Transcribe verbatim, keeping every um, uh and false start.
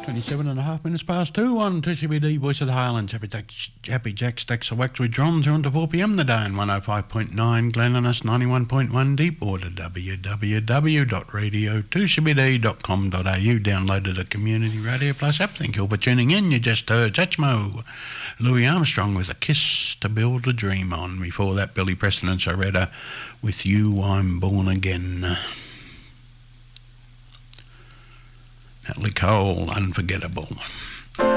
twenty-seven and a half minutes past two on two C B D, Voice of the Highlands. Happy Jack, Happy Jack stacks of wax with John, two to four p m the day, and one oh five point nine Glenninus, ninety-one point one Deepwater, w w w dot radio two c b d dot com dot a u. Downloaded a Community Radio Plus app. Thank you all for tuning in. You just heard Satchmo, Louis Armstrong with A Kiss to Build a Dream On. Before that, Billy Preston and Soretta with You I'm Born Again. Natalie Cole, Unforgettable.